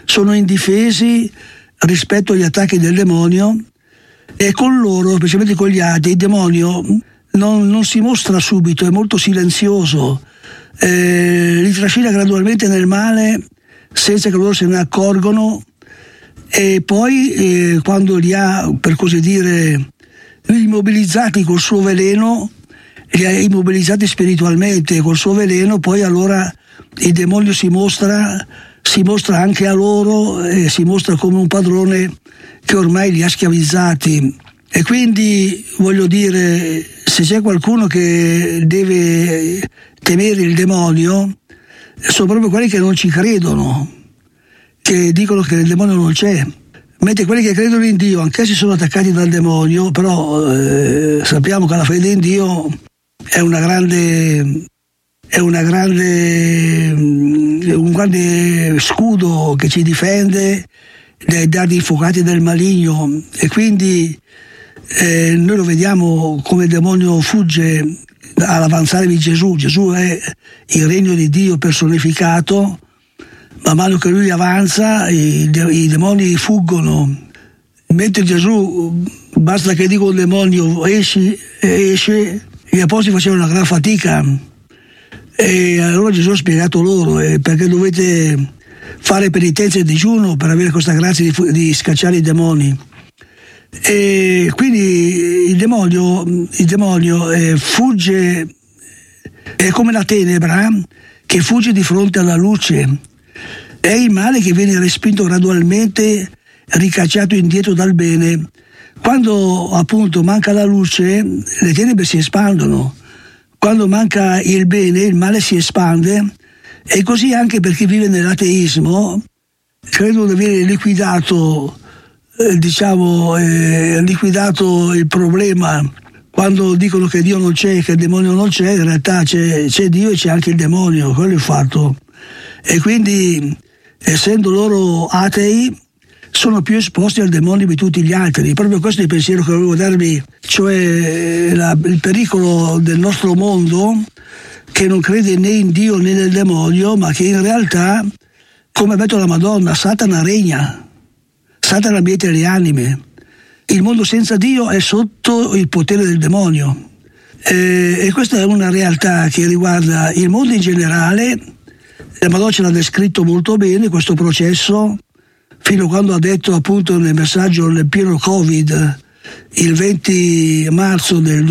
sono indifesi rispetto agli attacchi del demonio, e con loro, specialmente con gli atei, il demonio non si mostra subito, è molto silenzioso, li trascina gradualmente nel male senza che loro se ne accorgono, e poi quando li ha, per così dire, immobilizzati col suo veleno, li ha immobilizzati spiritualmente col suo veleno, poi allora il demonio si mostra anche a loro, e si mostra come un padrone che ormai li ha schiavizzati. E quindi voglio dire, se c'è qualcuno che deve temere il demonio, sono proprio quelli che non ci credono, che dicono che il demonio non c'è, mentre quelli che credono in Dio, anche se sono attaccati dal demonio, però sappiamo che la fede in Dio è un grande scudo che ci difende dai dardi infuocati del maligno, e quindi noi lo vediamo come il demonio fugge all'avanzare di Gesù. Gesù è il regno di Dio personificato. Man mano che lui avanza, i demoni fuggono, mentre Gesù basta che dica un demonio esci, esce. Gli apostoli facevano una gran fatica, e allora Gesù ha spiegato loro perché dovete fare penitenza e digiuno per avere questa grazia di scacciare i demoni. E quindi il demonio fugge, è come la tenebra che fugge di fronte alla luce, è il male che viene respinto gradualmente, ricacciato indietro dal bene. Quando appunto manca la luce, le tenebre si espandono. Quando manca il bene, il male si espande, e così anche per chi vive nell'ateismo, credo di avere liquidato il problema. Quando dicono che Dio non c'è, che il demonio non c'è, in realtà c'è Dio e c'è anche il demonio, quello è il fatto. E quindi, essendo loro atei, sono più esposti al demonio di tutti gli altri. Proprio questo è il pensiero che volevo darvi, cioè il pericolo del nostro mondo, che non crede né in Dio né nel demonio, ma che in realtà, come ha detto la Madonna, Satana regna, Satana miete le anime. Il mondo senza Dio è sotto il potere del demonio, e questa è una realtà che riguarda il mondo in generale. La Madonna ce l'ha descritto molto bene questo processo, fino a quando ha detto appunto nel messaggio nel pieno Covid, il 20 marzo del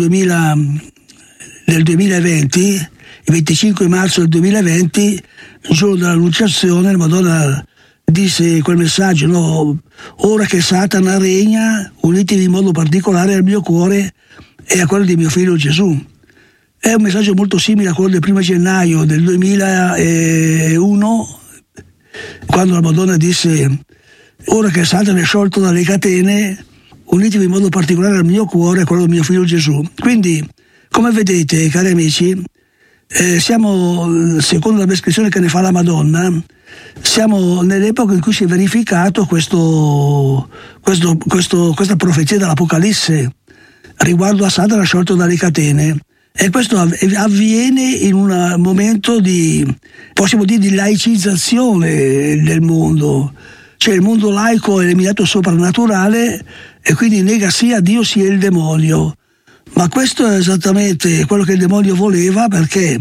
2020, il 25 marzo del 2020, il giorno dell'annunciazione, la Madonna disse quel messaggio, no? Ora che Satana regna, unitevi in modo particolare al mio cuore e a quello di mio figlio Gesù. È un messaggio molto simile a quello del 1 gennaio del 2001, quando la Madonna disse: ora che Satana è sciolto dalle catene, unitevi in modo particolare al mio cuore e a quello di mio figlio Gesù. Quindi, come vedete, cari amici, siamo, secondo la descrizione che ne fa la Madonna, siamo nell'epoca in cui si è verificato questa profezia dell'Apocalisse riguardo a Satana sciolto dalle catene, e questo avviene in un momento di laicizzazione del mondo, cioè il mondo laico è eliminato soprannaturale e quindi nega sia Dio sia il demonio. Ma questo è esattamente quello che il demonio voleva, perché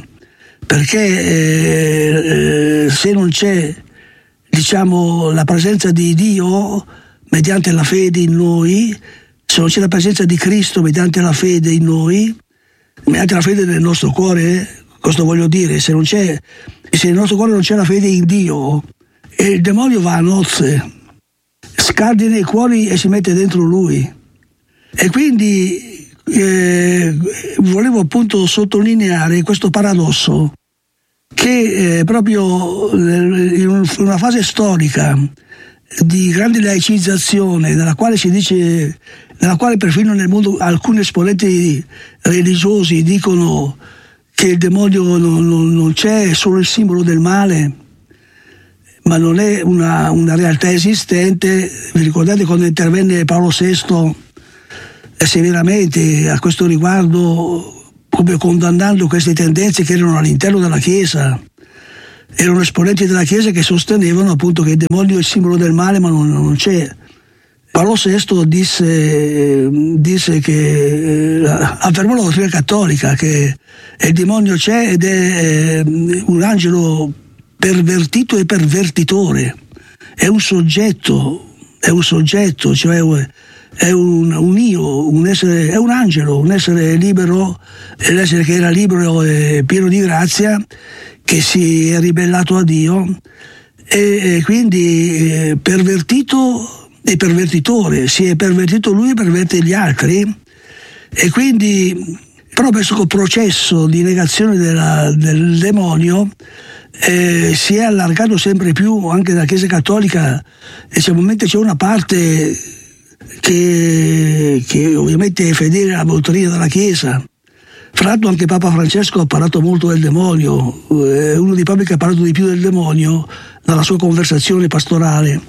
se non c'è, la presenza di Dio mediante la fede in noi, se non c'è la presenza di Cristo mediante la fede in noi, mediante la fede nel nostro cuore, questo voglio dire, se nel nostro cuore non c'è la fede in Dio, il demonio va a nozze, scardina i cuori e si mette dentro lui. E quindi volevo appunto sottolineare questo paradosso, che proprio in una fase storica di grande laicizzazione, nella quale perfino nel mondo alcuni esponenti religiosi dicono che il demonio non c'è, è solo il simbolo del male, ma non è una realtà esistente. Vi ricordate quando intervenne Paolo VI severamente a questo riguardo, come condannando queste tendenze che erano all'interno della Chiesa, erano esponenti della Chiesa che sostenevano appunto che il demonio è il simbolo del male, ma non c'è. Paolo VI disse che affermò la dottrina cattolica che il demonio c'è ed è un angelo pervertito e pervertitore, è un soggetto, cioè è un io, un essere, è un angelo, un essere libero, l'essere che era libero e pieno di grazia, che si è ribellato a Dio e quindi pervertito e pervertitore, si è pervertito lui e perverte gli altri, e quindi proprio questo processo di negazione del demonio si è allargato sempre più anche nella Chiesa cattolica, e certamente c'è una parte che ovviamente è fedele alla dottrina della Chiesa. Fra l'altro anche Papa Francesco ha parlato molto del demonio, è uno dei papi che ha parlato di più del demonio nella sua conversazione pastorale.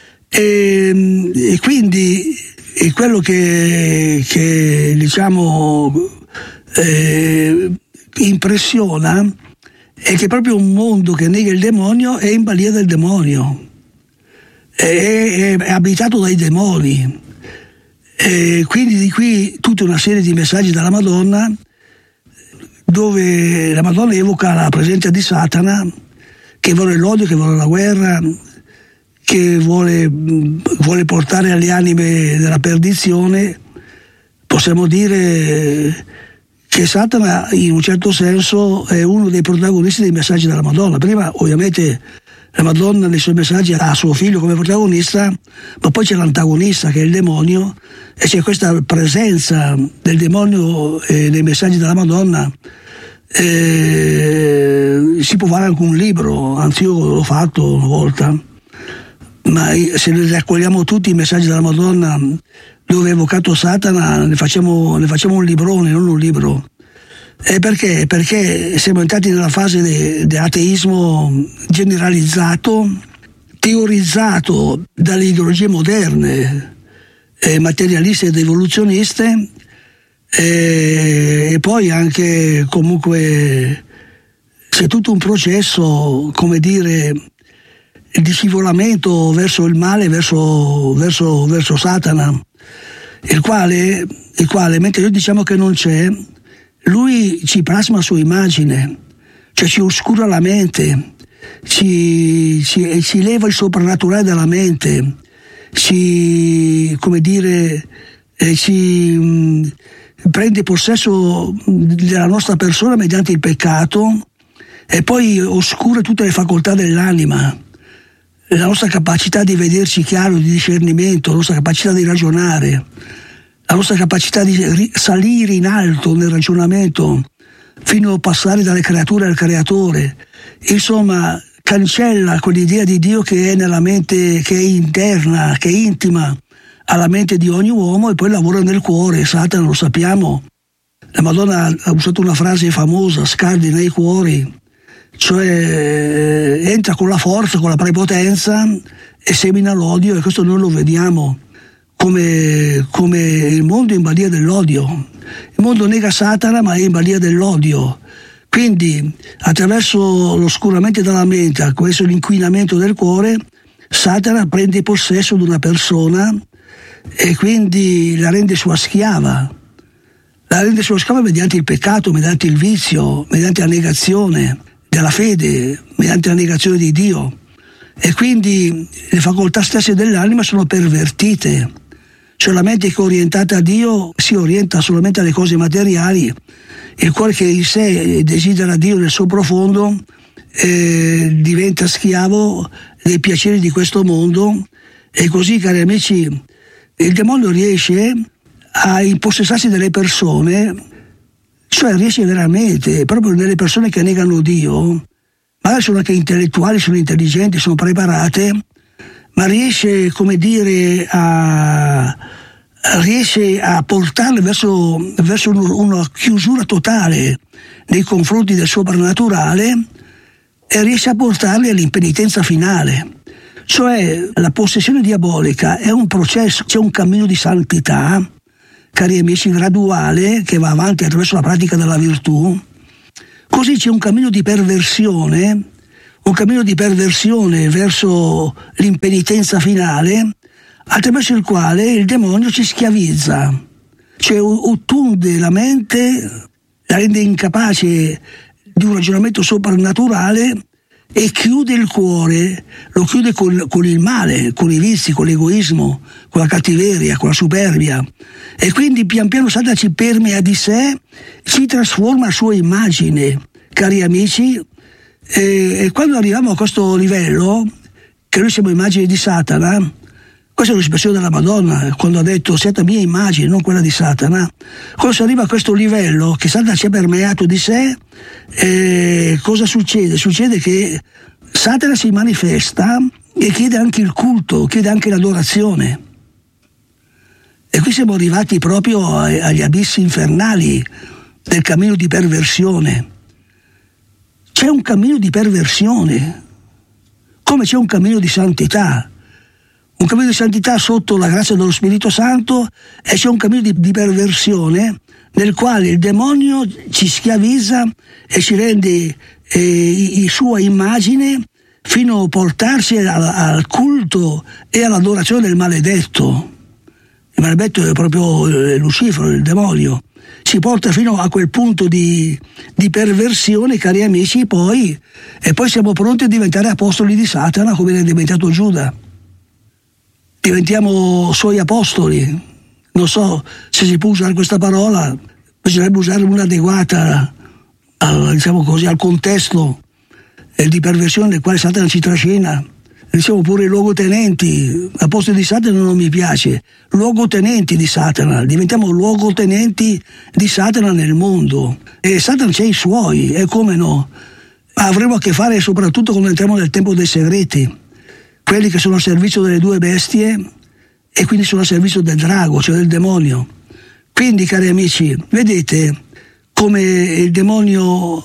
E quindi quello che diciamo impressiona è che proprio un mondo che nega il demonio è in balia del demonio, è abitato dai demoni, e quindi di qui tutta una serie di messaggi dalla Madonna, dove la Madonna evoca la presenza di Satana, che vuole l'odio, che vuole la guerra, che vuole portare alle anime della perdizione. Possiamo dire che Satana in un certo senso è uno dei protagonisti dei messaggi della Madonna. Prima ovviamente la Madonna nei suoi messaggi ha suo figlio come protagonista, ma poi c'è l'antagonista che è il demonio, e c'è questa presenza del demonio nei messaggi della Madonna. Si può fare anche un libro, anzi io l'ho fatto una volta, ma se ne raccogliamo tutti i messaggi della Madonna dove è evocato Satana, ne facciamo un librone, non un libro. E perché? Perché siamo entrati nella fase di ateismo generalizzato, teorizzato dalle ideologie moderne, materialiste ed evoluzioniste, e poi anche comunque c'è tutto un processo, come dire, di scivolamento verso il male, verso Satana, il quale mentre noi diciamo che non c'è, lui ci plasma a sua immagine, cioè ci oscura la mente, ci leva il soprannaturale dalla mente, ci prende possesso della nostra persona mediante il peccato, e poi oscura tutte le facoltà dell'anima, la nostra capacità di vederci chiaro, di discernimento, la nostra capacità di ragionare, la nostra capacità di salire in alto nel ragionamento fino a passare dalle creature al creatore. Insomma, cancella quell'idea di Dio che è nella mente, che è interna, che è intima alla mente di ogni uomo, e poi lavora nel cuore. Satana, lo sappiamo, la Madonna ha usato una frase famosa: scardina i cuori, cioè entra con la forza, con la prepotenza e semina l'odio, e questo noi lo vediamo come il mondo è in balia dell'odio. Il mondo nega Satana, ma è in balia dell'odio. Quindi attraverso l'oscuramento della mente, attraverso l'inquinamento del cuore, Satana prende possesso di una persona e quindi la rende sua schiava. La rende sua schiava mediante il peccato, mediante il vizio, mediante la negazione della fede, mediante la negazione di Dio. E quindi le facoltà stesse dell'anima sono pervertite. Cioè la mente che è orientata a Dio si orienta solamente alle cose materiali, il cuore che in sé desidera Dio nel suo profondo diventa schiavo dei piaceri di questo mondo, e così, cari amici, il demonio riesce a impossessarsi delle persone, cioè riesce veramente, proprio nelle persone che negano Dio, magari sono anche intellettuali, sono intelligenti, sono preparate, ma riesce, come dire, riesce a portarle verso una chiusura totale nei confronti del soprannaturale, e riesce a portarle all'impenitenza finale. Cioè la possessione diabolica è un processo, c'è un cammino di santità, cari amici, graduale, che va avanti attraverso la pratica della virtù. Così c'è un cammino di perversione, un cammino di perversione verso l'impenitenza finale, attraverso il quale il demonio ci schiavizza, cioè ottunde la mente, la rende incapace di un ragionamento soprannaturale e chiude il cuore, lo chiude con il male, con i vizi, con l'egoismo, con la cattiveria, con la superbia. E quindi pian piano Satana ci permea di sé, ci trasforma a sua immagine. Cari amici, e quando arriviamo a questo livello, che noi siamo immagini di Satana, questa è l'espressione della Madonna, quando ha detto siate mia immagine, non quella di Satana. Quando si arriva a questo livello, che Satana ci ha permeato di sé, cosa succede? Succede che Satana si manifesta e chiede anche il culto, chiede anche l'adorazione. E qui siamo arrivati proprio agli abissi infernali del cammino di perversione. C'è un cammino di perversione, come c'è un cammino di santità. Un cammino di santità sotto la grazia dello Spirito Santo, e c'è un cammino di perversione nel quale il demonio ci schiavizza e ci rende sua immagine fino a portarci al culto e all'adorazione del maledetto. Il maledetto è proprio Lucifero, il demonio. Ci porta fino a quel punto di perversione, cari amici, e poi siamo pronti a diventare apostoli di Satana, come è diventato Giuda. Diventiamo suoi apostoli. Non so se si può usare questa parola, bisognerebbe usare un'adeguata al contesto di perversione nel quale Satana ci trascina. Diciamo pure luogotenenti, apostoli di Satana non mi piace, luogotenenti di Satana, diventiamo luogotenenti di Satana nel mondo. E Satana c'è i suoi, e come no? Avremo a che fare soprattutto quando entriamo nel tempo dei segreti, quelli che sono al servizio delle due bestie e quindi sono al servizio del drago, cioè del demonio. Quindi, cari amici, vedete come il demonio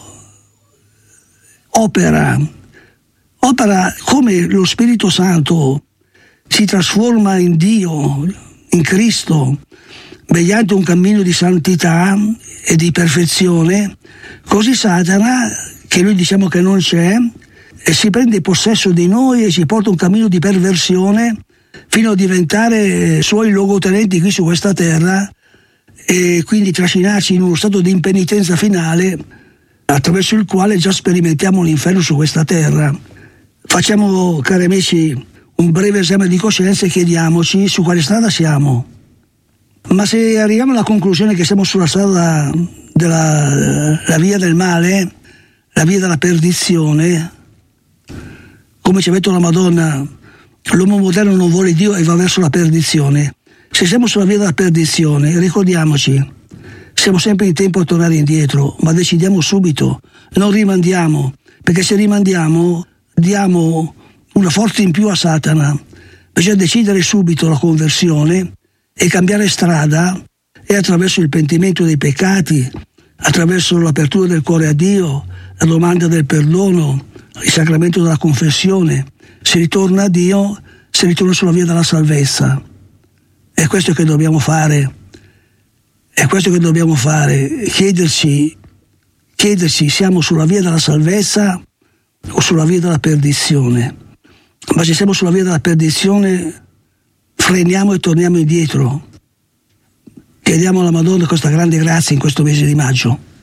opera come lo Spirito Santo si trasforma in Dio, in Cristo, mediante un cammino di santità e di perfezione. Così Satana, che noi diciamo che non c'è, e si prende possesso di noi e ci porta un cammino di perversione fino a diventare suoi luogotenenti qui su questa terra, e quindi trascinarci in uno stato di impenitenza finale attraverso il quale già sperimentiamo l'inferno su questa terra. Facciamo, cari amici, un breve esame di coscienza e chiediamoci su quale strada siamo. Ma se arriviamo alla conclusione che siamo sulla strada della via del male, la via della perdizione, come ci ha detto la Madonna, l'uomo moderno non vuole Dio e va verso la perdizione. Se siamo sulla via della perdizione, ricordiamoci, siamo sempre in tempo a tornare indietro, ma decidiamo subito, non rimandiamo, perché se rimandiamo diamo una forza in più a Satana. Bisogna decidere subito la conversione e cambiare strada, e attraverso il pentimento dei peccati, attraverso l'apertura del cuore a Dio, la domanda del perdono, il sacramento della confessione, si ritorna a Dio, si ritorna sulla via della salvezza. È questo che dobbiamo fare. È questo che dobbiamo fare, chiederci siamo sulla via della salvezza o sulla via della perdizione. Ma se siamo sulla via della perdizione, freniamo e torniamo indietro. Chiediamo alla Madonna questa grande grazia in questo mese di maggio.